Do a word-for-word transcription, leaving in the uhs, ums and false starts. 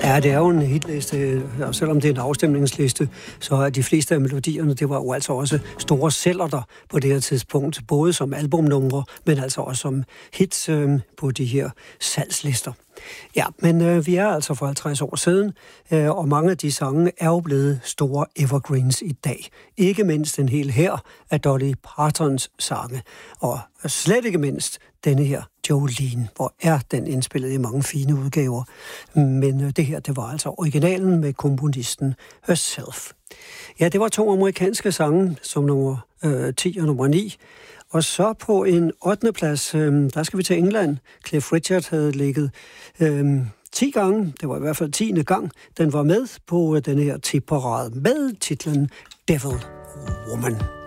Ja, det er jo en hitliste, og selvom det er en afstemningsliste, så er de fleste af melodierne, det var jo altså også store sælgerter på det her tidspunkt, både som albumnumre, men altså også som hits øh, på de her salgslister. Ja, men øh, vi er altså for halvtreds år siden, øh, og mange af de sange er jo blevet store evergreens i dag. Ikke mindst en hel her af Dolly Partons sange, og slet ikke mindst denne her Jolene, hvor er den indspillet i mange fine udgaver. Men øh, det her, det var altså originalen med komponisten herself. Ja, det var to amerikanske sange, som nummer øh, ti og nummer ni. Og så på en ottende plads, øh, der skal vi til England. Cliff Richard havde ligget øh, ti gange, det var i hvert fald tiende gang, den var med på øh, den her tipparade med titlen Devil Woman.